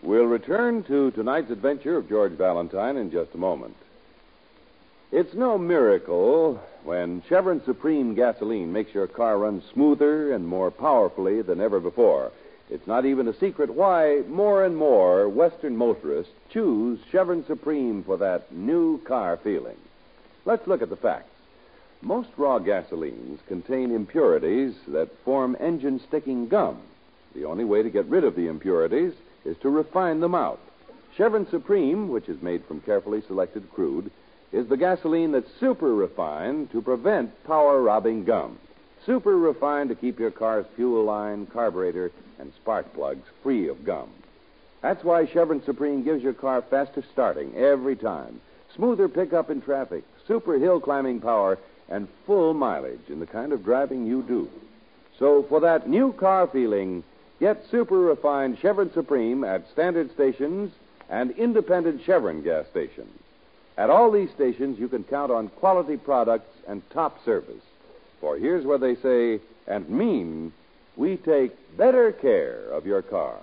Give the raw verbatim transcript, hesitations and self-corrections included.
We'll return to tonight's adventure of George Valentine in just a moment. It's no miracle when Chevron Supreme gasoline makes your car run smoother and more powerfully than ever before. It's not even a secret why more and more Western motorists choose Chevron Supreme for that new car feeling. Let's look at the facts. Most raw gasolines contain impurities that form engine-sticking gum. The only way to get rid of the impurities is to refine them out. Chevron Supreme, which is made from carefully selected crude, is the gasoline that's super refined to prevent power-robbing gum. Super refined to keep your car's fuel line, carburetor, and spark plugs free of gum. That's why Chevron Supreme gives your car faster starting every time, smoother pickup in traffic, super hill climbing power, and full mileage in the kind of driving you do. So for that new car feeling, get super refined Chevron Supreme at standard stations and independent Chevron gas stations. At all these stations, you can count on quality products and top service. For here's where they say and mean, we take better care of your car.